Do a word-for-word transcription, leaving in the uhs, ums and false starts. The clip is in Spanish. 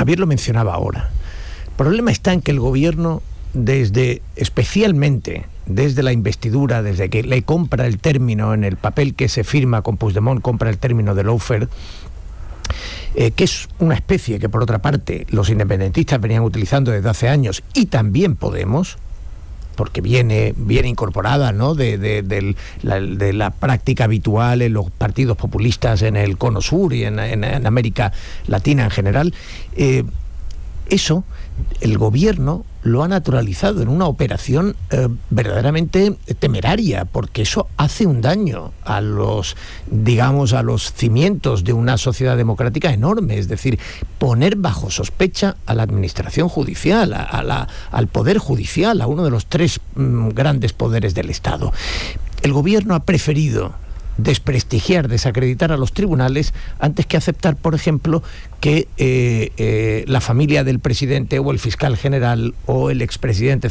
Javier lo mencionaba ahora. El problema está en que el gobierno, desde especialmente desde la investidura, desde que le compra el término en el papel que se firma con Puigdemont, compra el término de lawfare, eh, que es una especie que por otra parte los independentistas venían utilizando desde hace años, y también Podemos, porque viene, viene incorporada, ¿no?, de, de, de, la, de la práctica habitual en los partidos populistas en el Cono Sur y en, en, en América Latina en general. Eh, eso, el gobierno lo ha naturalizado en una operación eh, verdaderamente temeraria, porque eso hace un daño a los, digamos, a los cimientos de una sociedad democrática enorme. Es decir, poner bajo sospecha a la administración judicial, a, a la, al poder judicial, a uno de los tres mmm, grandes poderes del Estado. El gobierno ha preferido desprestigiar, desacreditar a los tribunales antes que aceptar, por ejemplo, que eh, eh, la familia del presidente o el fiscal general o el expresidente